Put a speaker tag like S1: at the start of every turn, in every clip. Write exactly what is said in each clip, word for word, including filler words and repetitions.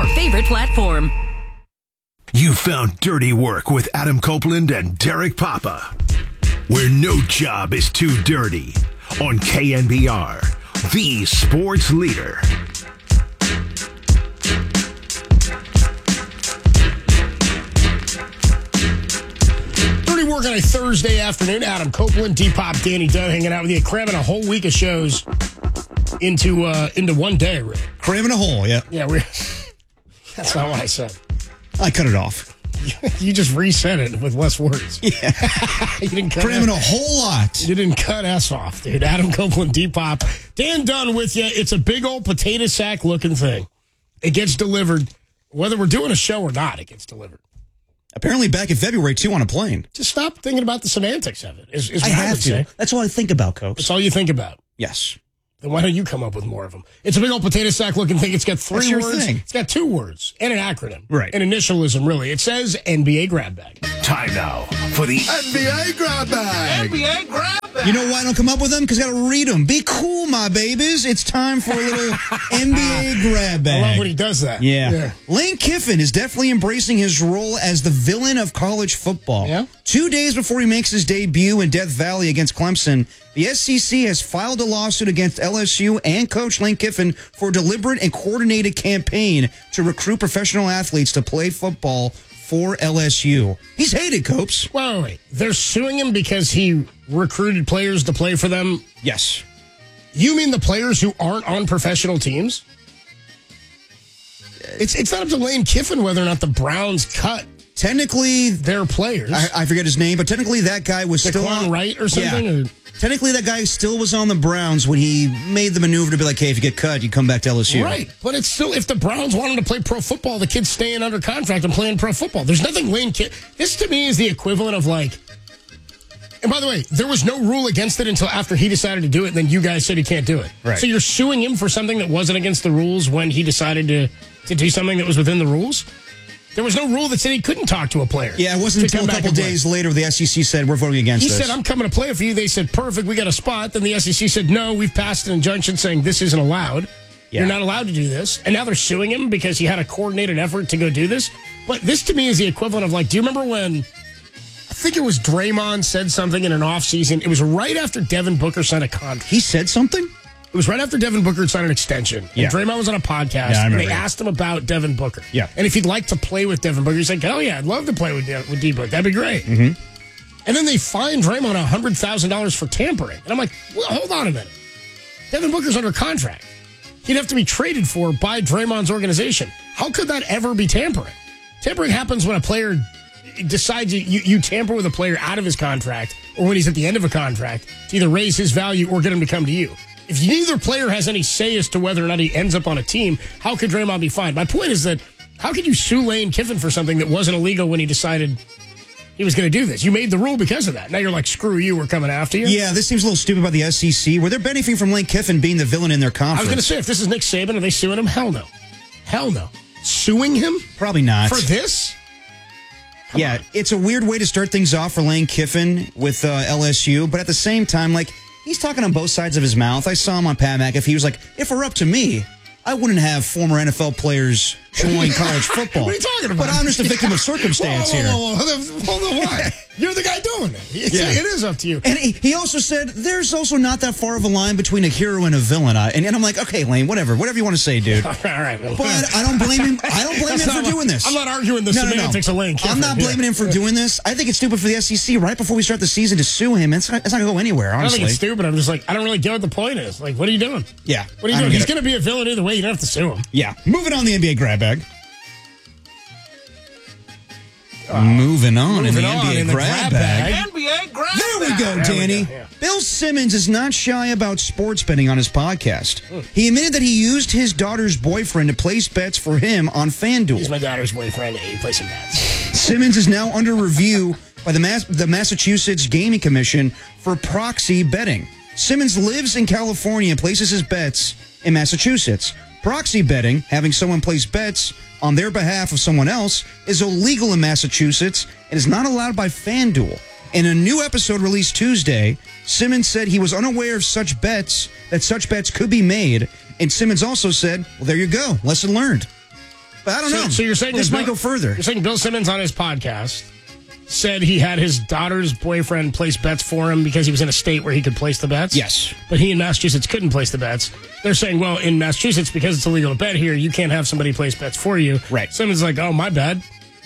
S1: favorite platform.
S2: You found Dirty Work with Adam Copeland and Derek Papa, where no job is too dirty, on K N B R, the sports leader.
S3: Dirty Work on a Thursday afternoon. Adam Copeland, D-Pop, Danny Dunn hanging out with you, cramming a whole week of shows into uh, into one day, really.
S4: Cramming a hole, yeah.
S3: Yeah, we. That's not what I said.
S4: I cut it off.
S3: You just reset it with less words.
S4: Yeah.
S3: You didn't cut
S4: Cramming
S3: S-
S4: a whole lot.
S3: You didn't cut S off, dude. Adam Copeland, D-Pop. Dan Dunn with you. It's a big old potato sack looking thing. It gets delivered. Whether we're doing a show or not, it gets delivered.
S4: Apparently back in February, too, on a plane.
S3: Just stop thinking about the semantics of it. Is, is
S4: I
S3: what I
S4: have
S3: would
S4: to.
S3: say.
S4: That's all I think about, Cokes.
S3: That's all you think about.
S4: Yes.
S3: Then why don't you come up with more of them? It's a big old potato sack looking thing. It's got three
S4: That's your
S3: words.
S4: thing.
S3: It's got two words and an acronym.
S4: Right.
S3: An initialism, really. It says N B A grab bag.
S2: Time now for the N B A grab bag.
S5: N B A grab bag.
S4: You know why I don't come up with them? Because I got to read them. Be cool, my babies. It's time for a little N B A grab bag.
S3: I love when he does that.
S4: Yeah.
S3: yeah.
S4: Lane Kiffin is definitely embracing his role as the villain of college football.
S3: Yeah.
S4: Two days before he makes his debut in Death Valley against Clemson, the S E C has filed a lawsuit against L S U and Coach Lane Kiffin for a deliberate and coordinated campaign to recruit professional athletes to play football for L S U. He's hated, Copes.
S3: Wait, wait, wait. They're suing him because he recruited players to play for them?
S4: Yes.
S3: You mean the players who aren't on professional teams? It's it's not up to Lane Kiffin whether or not the Browns cut
S4: Technically,
S3: their players.
S4: I, I forget his name, but technically that guy was still
S3: Daquan
S4: on
S3: Wright or something?
S4: Yeah.
S3: Or?
S4: Technically, that guy still was on the Browns when he made the maneuver to be like, hey, if you get cut, you come back to L S U.
S3: Right. But it's still, if the Browns want him to play pro football, the kid's staying under contract and playing pro football. There's nothing Lane Kiffin. This to me is the equivalent of like, and by the way, there was no rule against it until after he decided to do it, and then you guys said he can't do it.
S4: Right.
S3: So you're suing him for something that wasn't against the rules when he decided to, to do something that was within the rules? There was no rule that said he couldn't talk to a player.
S4: Yeah, it wasn't until a couple days later the S E C said, we're voting against
S3: he
S4: this.
S3: He said, I'm coming to play for you. They said, perfect, we got a spot. Then the S E C said, no, we've passed an injunction saying this isn't allowed. Yeah. You're not allowed to do this. And now they're suing him because he had a coordinated effort to go do this. But this to me is the equivalent of like, do you remember when, I think it was Draymond said something in an offseason. It was right after Devin Booker signed a contract.
S4: He said something?
S3: It was right after Devin Booker signed an extension. And
S4: Yeah.
S3: Draymond was on a podcast,
S4: Yeah, I
S3: and
S4: remember
S3: they
S4: that.
S3: asked him about Devin Booker.
S4: Yeah.
S3: And if he'd like to play with Devin Booker, he's like, oh, yeah, I'd love to play with, De- with D-Book. That'd be great.
S4: Mm-hmm.
S3: And then they fined Draymond one hundred thousand dollars for tampering. And I'm like, well, hold on a minute. Devin Booker's under contract. He'd have to be traded for by Draymond's organization. How could that ever be tampering? Tampering happens when a player decides you, you, you tamper with a player out of his contract or when he's at the end of a contract to either raise his value or get him to come to you. If neither player has any say as to whether or not he ends up on a team, how could Draymond be fined? My point is that how could you sue Lane Kiffin for something that wasn't illegal when he decided he was going to do this? You made the rule because of that. Now you're like, screw you, we're coming after you.
S4: Yeah, this seems a little stupid by the S E C. Were they benefiting from Lane Kiffin being the villain in their
S3: I
S4: conference?
S3: was going to say, if this is Nick Saban, are they suing him? Hell no. Hell no. Suing him?
S4: Probably not.
S3: For this? Come
S4: yeah,
S3: on.
S4: it's a weird way to start things off for Lane Kiffin with uh, L S U, but at the same time, like, he's talking on both sides of his mouth. I saw him on Pat McAfee. He was like, if it were up to me, I wouldn't have former N F L players join college football.
S3: What are you talking about?
S4: But I'm just a victim of circumstance
S3: whoa,
S4: here.
S3: whoa, whoa, whoa. Hold on, why? You're the guy doing it. It's,
S4: Yeah.
S3: It is up to you.
S4: And he, he also said, there's also not that far of a line between a hero and a villain. I, and, and I'm like, okay, Lane, whatever. Whatever you want to say, dude.
S3: All right. Well,
S4: But I don't blame him. I don't blame
S3: That's
S4: him for
S3: not-
S4: doing this.
S3: I'm not arguing the
S4: No, no, no.
S3: semantics of Lane Kiffin.
S4: I'm not blaming
S3: Yeah.
S4: him for doing this. I think it's stupid for the S E C right before we start the season to sue him. It's not, it's not going to go anywhere,
S3: I don't
S4: honestly.
S3: think it's stupid. I'm just like, I don't really get what the point is. Like, what are you doing?
S4: Yeah.
S3: What are
S4: I
S3: you
S4: don't
S3: doing?
S4: get
S3: He's
S4: it.
S3: going to be a villain either way. You don't have to sue him.
S4: Yeah. Moving on the N B A grab bag. moving on
S3: moving
S4: in the
S3: on
S4: N B A
S3: in the
S4: grab,
S3: grab
S4: bag.
S3: bag.
S5: N B A grab
S4: There we
S5: bag.
S4: go,
S3: There we
S4: Danny.
S3: go, yeah.
S4: Bill Simmons is not shy about sports betting on his podcast. He admitted that he used his daughter's boyfriend to place bets for him on FanDuel.
S3: He's my daughter's boyfriend. He plays some bets.
S4: Simmons is now under review by the, Mass- the Massachusetts Gaming Commission for proxy betting. Simmons lives in California and places his bets in Massachusetts. Proxy betting, having someone place bets on their behalf of someone else, is illegal in Massachusetts and is not allowed by FanDuel. In a new episode released Tuesday, Simmons said he was unaware of such bets, that such bets could be made, and Simmons also said, well, there you go, lesson learned. But I don't
S3: so,
S4: know.
S3: So you're saying
S4: this
S3: that
S4: might
S3: Bill,
S4: go further.
S3: You're saying Bill Simmons on his podcast said he had his daughter's boyfriend place bets for him because he was in a state where he could place the bets?
S4: Yes.
S3: But he in Massachusetts couldn't place the bets. They're saying, well, in Massachusetts, because it's illegal to bet here, you can't have somebody place bets for you.
S4: Right.
S3: Simmons is like, oh, my bad.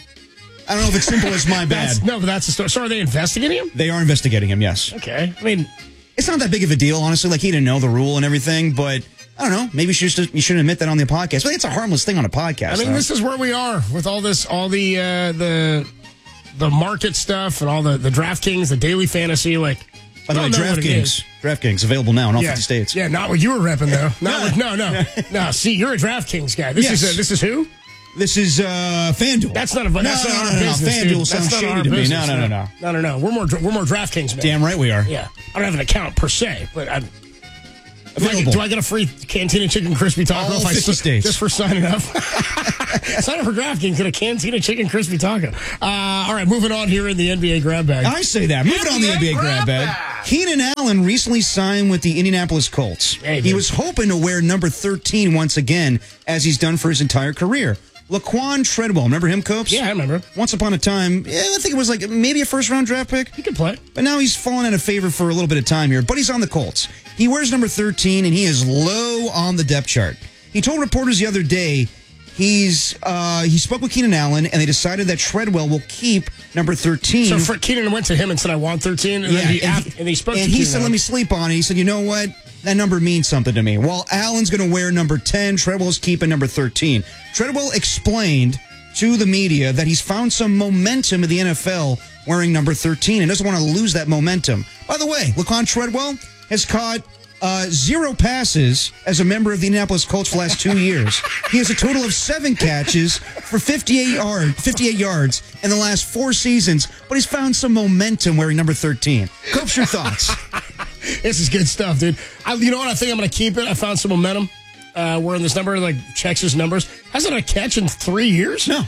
S4: I don't know if it's simple as my bad.
S3: That's, no, but that's the story. So are they investigating him?
S4: They are investigating him, yes.
S3: Okay. I mean,
S4: it's not that big of a deal, honestly. Like, he didn't know the rule and everything, but I don't know. Maybe you should, just, you shouldn't admit that on the podcast. But it's a harmless thing on a podcast.
S3: I mean,
S4: though.
S3: this is where we are with all this, all the, uh, the, the market stuff and all the, the DraftKings, the daily fantasy. Like,
S4: by the way, DraftKings, DraftKings available now in all
S3: yeah.
S4: fifty states.
S3: Yeah, not what you were repping though. Not with, no, no, no. See, you're a DraftKings guy. This
S4: Yes.
S3: is a, this is who?
S4: This is uh, FanDuel.
S3: That's not a. That's
S4: no,
S3: not
S4: no,
S3: our
S4: no, no,
S3: business.
S4: FanDuel
S3: dude.
S4: sounds
S3: That's not
S4: shady
S3: our
S4: to me.
S3: business,
S4: No, no, no, no.
S3: no, no, no. We're more we're more DraftKings, man.
S4: Damn right we are.
S3: Yeah, I don't have an account per se, but I'm. Do I,
S4: Available.
S3: do I get a free Cantina Chicken Crispy Taco
S4: All
S3: if I
S4: fifty states.
S3: just for signing up? Sign up for DraftKings, get a Cantina Chicken Crispy Taco. Uh, all right, moving on here in the N B A grab bag.
S4: I say that. Moving on the N B A grab bag. Keenan Allen recently signed with the Indianapolis Colts.
S3: Hey,
S4: he
S3: dude.
S4: was hoping to wear number thirteen once again, as he's done for his entire career. Laquan Treadwell, remember him, Copes?
S3: Yeah, I remember.
S4: Once upon a time, yeah, I think it was like maybe a first-round draft pick.
S3: He could play.
S4: But now he's fallen out of favor for a little bit of time here. But he's on the Colts. He wears number thirteen, and he is low on the depth chart. He told reporters the other day he's uh, he spoke with Keenan Allen, and they decided that Treadwell will keep number thirteen.
S3: So for Keenan went to him and said, "I want thirteen," and
S4: Yeah,
S3: then he,
S4: and,
S3: and, and he spoke
S4: and
S3: to
S4: he
S3: Keenan
S4: said,
S3: Allen.
S4: "Let me sleep on it." He said, "You know what? That number means something to me." Well, Allen's going to wear number ten. Treadwell's keeping number thirteen. Treadwell explained to the media that he's found some momentum in the N F L wearing number thirteen and doesn't want to lose that momentum. By the way, Laquan Treadwell has caught uh, zero passes as a member of the Indianapolis Colts for the last two years. He has a total of seven catches for fifty-eight, yard, fifty-eight yards in the last four seasons, but he's found some momentum wearing number thirteen. Copes, your thoughts?
S3: This is good stuff, dude. I, you know what? I think I'm going to keep it. I found some momentum. Uh, wearing this number, like, checks his numbers. Hasn't a catch in three years?
S4: No.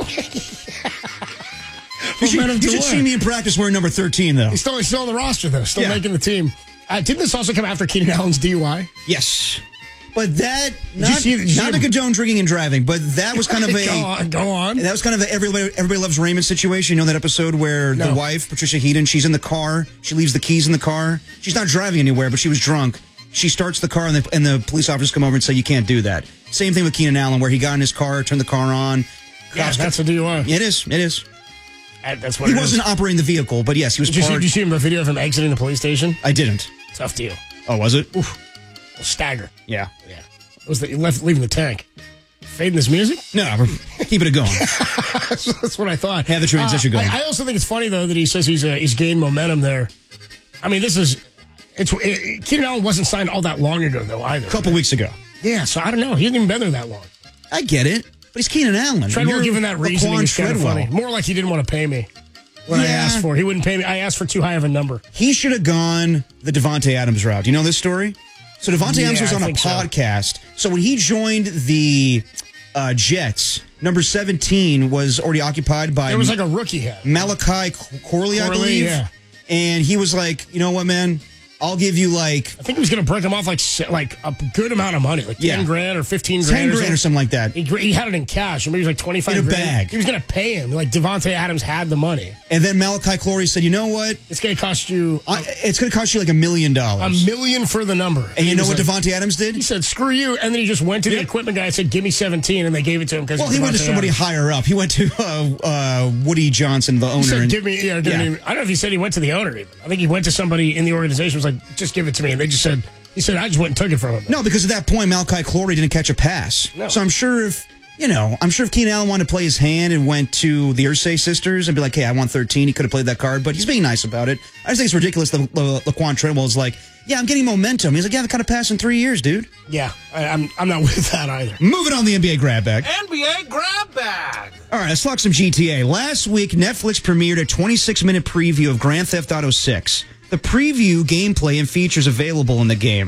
S4: You should, you should see me in practice wearing number thirteen, though.
S3: He's still, he's still on the roster, though. Still
S4: Yeah.
S3: making the team. Uh, didn't this also come after Keenan Allen's D U I?
S4: Yes. But that,
S3: you
S4: not,
S3: see- did you
S4: not
S3: see
S4: to
S3: him-
S4: condone drinking and driving, but that was kind of a...
S3: go on, go on.
S4: That was kind of a everybody, everybody Loves Raymond situation. You know that episode where
S3: No.
S4: the wife, Patricia Heaton, she's in the car. She leaves the keys in the car. She's not driving anywhere, but she was drunk. She starts the car, and the, and the police officers come over and say, you can't do that. Same thing with Keenan Allen, where he got in his car, turned the car on.
S3: Yeah, that's a D U I.
S4: It is. It is.
S3: Uh, That's what
S4: He
S3: it
S4: wasn't
S3: is.
S4: operating the vehicle, but yes, he was
S3: Did you, see,
S4: part.
S3: did you see him, the video of him exiting the police station?
S4: I didn't.
S3: Tough deal.
S4: Oh, was it?
S3: Oof. A stagger.
S4: Yeah.
S3: Yeah. It was that you left leaving the tank. Fading this music?
S4: No, we're keeping it going.
S3: that's, that's what I thought.
S4: Have the transition
S3: Uh,
S4: going.
S3: I, I also think it's funny though that he says he's uh, he's gained momentum there. I mean, this is it's it, Keenan Allen wasn't signed all that long ago though either.
S4: A couple weeks ago.
S3: Yeah, so I don't know. He hasn't even been there that long.
S4: I get it, but he's Keenan Allen.
S3: Treadwell
S4: You're
S3: given that reasoning
S4: Laquan
S3: is kind of
S4: Treadwell.
S3: funny. More like he didn't want to pay me when I
S4: Yeah.
S3: asked for. He wouldn't pay me. I asked for too high of a number.
S4: He should have gone the Devontae Adams route. Do you know this story? So Devontae
S3: Yeah,
S4: Adams was
S3: I
S4: on a
S3: think so.
S4: podcast. So. when he joined the uh, Jets, number seventeen was already occupied by
S3: There was like a rookie head.
S4: Malachi Corley, I
S3: Corley,
S4: believe.
S3: yeah.
S4: And he was like, you know what, man? I'll give you like
S3: I think he was going to break him off like se- like a good amount of money, like ten
S4: Yeah.
S3: grand or fifteen grand,
S4: ten grand or something like that.
S3: He, he had it in cash, or maybe it was like twenty five
S4: In a
S3: grand.
S4: bag.
S3: He was going to pay him. Like Devontae Adams had the money.
S4: And then Malachi Corley said, you know what?
S3: It's going to cost you
S4: I, it's going to cost you like a million
S3: a
S4: dollars.
S3: million for the number.
S4: And you
S3: He
S4: know
S3: was
S4: what
S3: like-
S4: Devontae Adams did?
S3: He said, "Screw you," and then he just went to the
S4: Yeah.
S3: equipment guy and said, "Give me seventeen," and they gave it to him because
S4: Well, he went to somebody higher up. He went to uh, uh, Woody Johnson, the owner.
S3: He said,
S4: and-
S3: "Give me." Yeah, give
S4: Yeah.
S3: me. I don't know if he said he went to the owner. Even I think he went to somebody in the organization. Was like, "Just give it to me," and they just said, "He said I just went and took it from him."
S4: No, because at that point, Malachi Corley didn't catch a pass.
S3: No.
S4: So I'm sure if, you know, I'm sure if Keenan Allen wanted to play his hand and went to the Irsay sisters and be like, hey, I want thirteen, he could have played that card, but he's being nice about it. I just think it's ridiculous that La- Laquan Treadwell is like, yeah, I'm getting momentum. He's like, yeah, I've got a pass in three years, dude.
S3: Yeah, I, I'm. I'm not with that either.
S4: Moving on the N B A grab bag.
S1: N B A grab bag.
S4: All right, let's talk some G T A. Last week, Netflix premiered a twenty-six minute preview of Grand Theft Auto six. The preview, gameplay, and features available in the game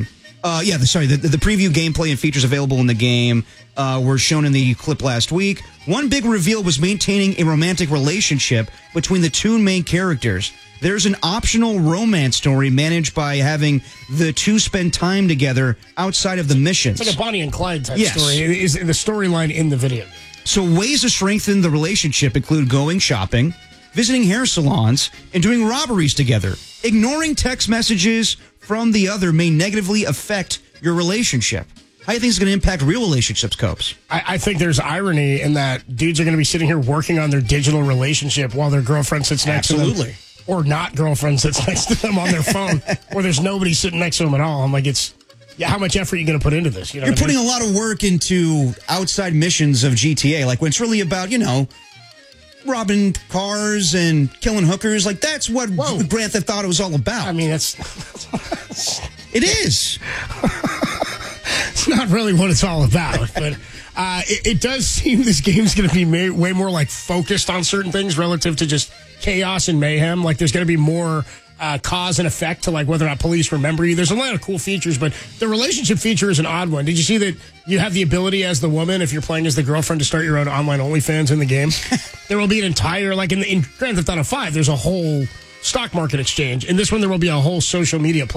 S4: Uh, yeah, the, sorry, the, the preview gameplay and features available in the game uh, were shown in the clip last week. One big reveal was maintaining a romantic relationship between the two main characters. There's an optional romance story managed by having the two spend time together outside of the missions.
S3: It's like a Bonnie and Clyde type
S4: Yes.
S3: story. It is the storyline in the video game.
S4: So ways to strengthen the relationship include going shopping, visiting hair salons, and doing robberies together. Ignoring text messages from the other may negatively affect your relationship. How do you think it's going to impact real relationships, Copes?
S3: I, I think there's irony in that dudes are going to be sitting here working on their digital relationship while their girlfriend sits next to them.
S4: Absolutely.
S3: Or not girlfriend sits next to them on their phone, or there's nobody sitting next to them at all. I'm like, it's, yeah, how much effort are you going to put into this? You know
S4: You're
S3: what I
S4: putting
S3: mean?
S4: a lot of work into outside missions of G T A, like when it's really about, you know, robbing cars and killing hookers. Like, that's what
S3: Whoa.
S4: Grand Theft Auto is all about.
S3: I mean, that's
S4: It is.
S3: it's not really what it's all about, but uh, it, it does seem this game's going to be may, way more like focused on certain things relative to just chaos and mayhem. Like there's going to be more uh, cause and effect to like whether or not police remember you. There's a lot of cool features, but the relationship feature is an odd one. Did you see that you have the ability as the woman, if you're playing as the girlfriend, to start your own online OnlyFans in the game? There will be an entire, like in, the, in Grand Theft Auto five, there's a whole stock market exchange. In this one, there will be a whole social media platform.